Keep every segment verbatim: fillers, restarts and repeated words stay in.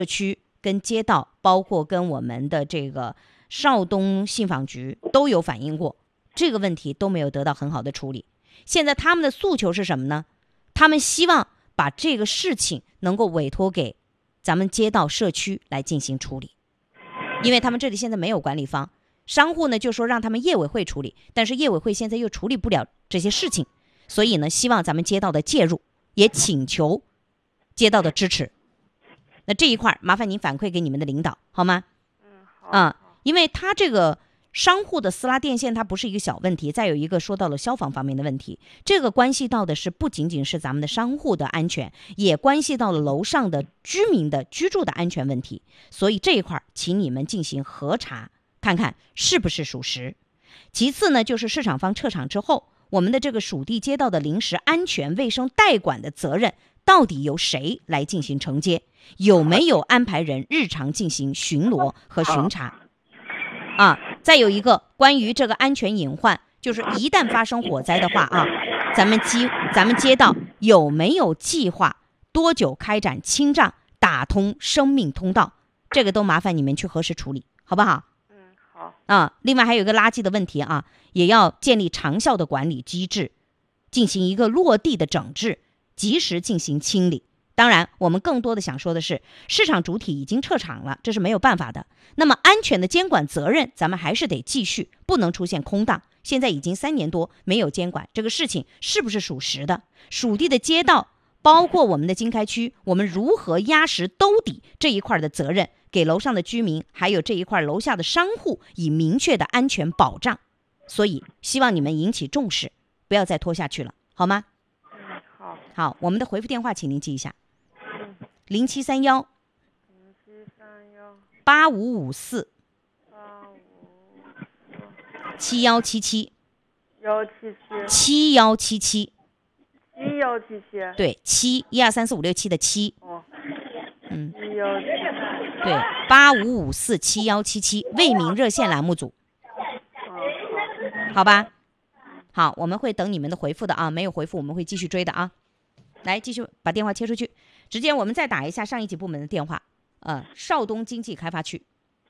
区跟街道，包括跟我们的这个邵东信访局都有反映过，这个问题都没有得到很好的处理。现在他们的诉求是什么呢？他们希望把这个事情能够委托给咱们街道社区来进行处理，因为他们这里现在没有管理方，商户呢就说让他们业委会处理，但是业委会现在又处理不了这些事情，所以呢希望咱们街道的介入，也请求街道的支持。那这一块麻烦您反馈给你们的领导好吗？ 嗯，好啊，因为他这个商户的私拉电线它不是一个小问题，再有一个说到了消防方面的问题，这个关系到的是不仅仅是咱们的商户的安全，也关系到了楼上的居民的居住的安全问题，所以这一块请你们进行核查，看看是不是属实。其次呢，就是市场方撤场之后，我们的这个属地街道的临时安全卫生代管的责任到底由谁来进行承接？有没有安排人日常进行巡逻和巡查？啊，再有一个关于这个安全隐患，就是一旦发生火灾的话啊，咱们街咱们街道有没有计划多久开展清障，打通生命通道？这个都麻烦你们去核实处理，好不好？ 嗯，好。 啊，另外还有一个垃圾的问题啊，也要建立长效的管理机制，进行一个落地的整治，及时进行清理。当然我们更多的想说的是，市场主体已经撤场了，这是没有办法的，那么安全的监管责任咱们还是得继续，不能出现空档。现在已经三年多没有监管，这个事情是不是属实的？属地的街道包括我们的经开区，我们如何压实兜底这一块的责任，给楼上的居民还有这一块楼下的商户以明确的安全保障。所以希望你们引起重视，不要再拖下去了，好吗？ 嗯，好。 好，我们的回复电话请您记一下，零七三幺零七三幺八五五四八五七幺七七幺七七七幺七七一幺七七。 对，七一二三四五六七的七。 哦。 嗯。 一幺七。 对，八五五四七幺七七为民热线栏目组。 嗯， 好吧。好，我们会等你们的回复的啊，没有回复我们会继续追的啊。来，继续把电话切出去。直接我们再打一下上一级部门的电话，呃，邵东经济开发区。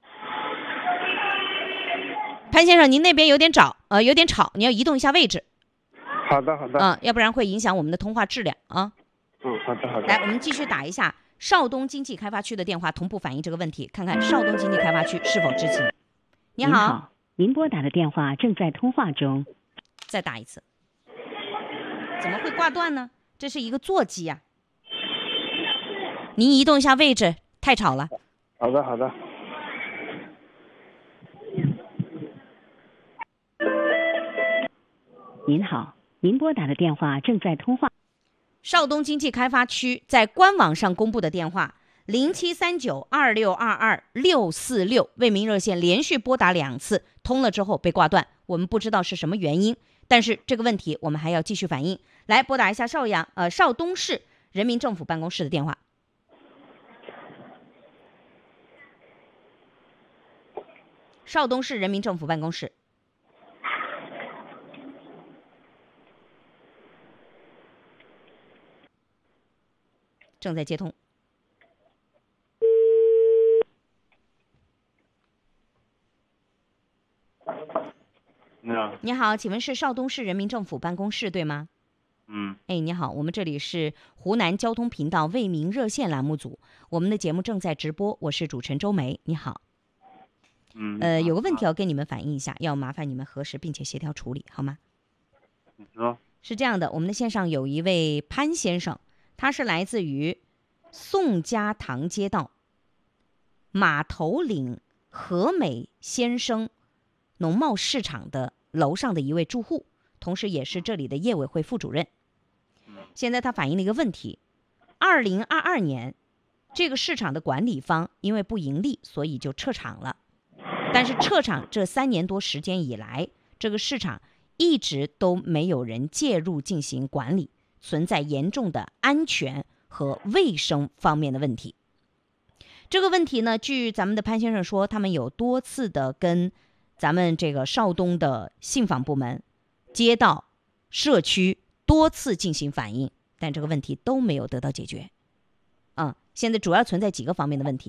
潘先生，您那边有点吵，呃，有点吵，你要移动一下位置。 好的，好的。 啊、呃，要不然会影响我们的通话质量啊。 嗯，好的，好的。 来，我们继续打一下邵东经济开发区的电话，同步反映这个问题，看看邵东经济开发区是否知情。你好， 您好，您拨打的电话正在通话中。 再打一次。怎么会挂断呢？这是一个座机呀、啊。您移动一下位置，太吵了。 好的，好的。 您好，您拨打的电话正在通话。 邵东经济开发区在官网上公布的电话零七三九二六二二六四六，为民热线连续拨打两次，通了之后被挂断，我们不知道是什么原因，但是这个问题我们还要继续反映。来拨打一下邵阳呃邵东市人民政府办公室的电话。邵东市人民政府办公室。正在接通。 你好。 你好，请问是邵东市人民政府办公室对吗？ 嗯。 哎，你好，我们这里是湖南交通频道为民热线栏目组，我们的节目正在直播，我是主持人周梅。你好。 嗯。 呃，有个问题要跟你们反映一下，要麻烦你们核实并且协调处理，好吗？ 你说。 是这样的，我们的线上有一位潘先生，他是来自于宋家塘街道马头岭和美先生农贸市场的楼上的一位住户，同时也是这里的业委会副主任。现在他反映了一个问题，二零二二年这个市场的管理方因为不盈利，所以就撤场了。但是撤场这三年多时间以来，这个市场一直都没有人介入进行管理，存在严重的安全和卫生方面的问题。这个问题呢，据咱们的潘先生说，他们有多次的跟咱们这个邵东的信访部门、街道、社区多次进行反映，但这个问题都没有得到解决。啊、嗯， 现在主要存在几个方面的问题。